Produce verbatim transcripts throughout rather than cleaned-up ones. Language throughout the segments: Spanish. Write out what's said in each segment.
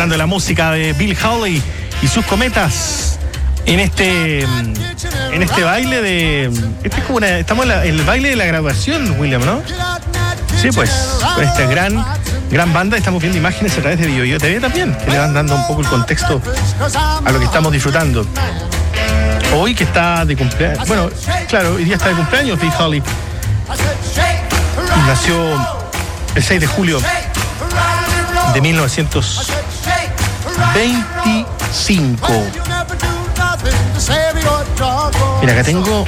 disfrutando de la música de Bill Haley y sus cometas en este en este baile de este es como una, estamos en, la, en el baile de la graduación, William, ¿no? Sí, pues con esta gran gran banda estamos viendo imágenes a través de BioBio T V también, que le van dando un poco el contexto a lo que estamos disfrutando. Hoy que está de cumpleaños, bueno, claro, hoy día está de cumpleaños Bill Haley. Nació el seis de julio de mil novecientos veinticinco. Mira, acá tengo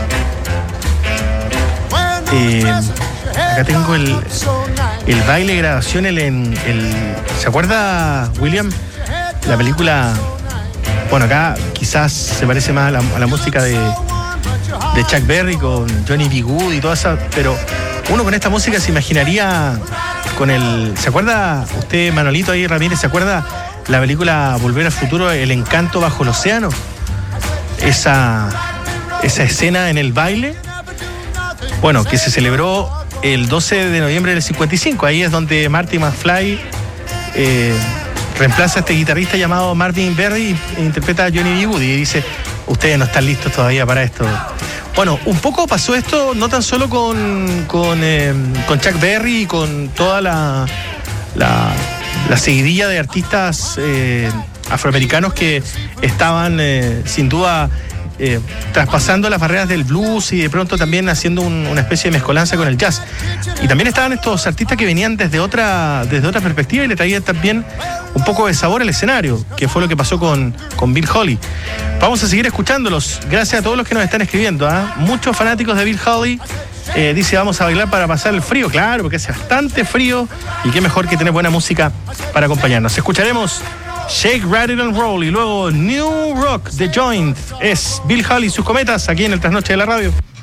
eh, acá tengo el el baile de grabación, el, el, el ¿se acuerda, William? La película, bueno, acá quizás se parece más a la, a la música de, de Chuck Berry con Johnny B. Good y toda esa, pero uno con esta música se imaginaría con el... ¿Se acuerda usted, Manolito ahí, Ramírez, se acuerda la película Volver al Futuro, El Encanto bajo el océano? Esa, esa escena en el baile, bueno, que se celebró el doce de noviembre del cincuenta y cinco. Ahí es donde Marty McFly eh, reemplaza a este guitarrista llamado Marvin Berry e interpreta a Johnny B. Good y dice, ustedes no están listos todavía para esto. Bueno, un poco pasó esto no tan solo con, con, eh, con Chuck Berry y con toda la, la, la seguidilla de artistas eh, afroamericanos que estaban eh, sin duda eh, traspasando las barreras del blues y de pronto también haciendo un, una especie de mezcolanza con el jazz. Y también estaban estos artistas que venían desde otra, desde otra perspectiva y le traían también un poco de sabor al escenario, que fue lo que pasó con, con Bill Haley. Vamos a seguir escuchándolos. Gracias a todos los que nos están escribiendo, ¿eh? Muchos fanáticos de Bill Haley. Eh, dice, vamos a bailar para pasar el frío. Claro, porque hace bastante frío y qué mejor que tener buena música para acompañarnos. Escucharemos Shake, Rattle and Roll y luego New Rock, The Joint. Es Bill Haley y sus cometas aquí en el Trasnoche de la Radio.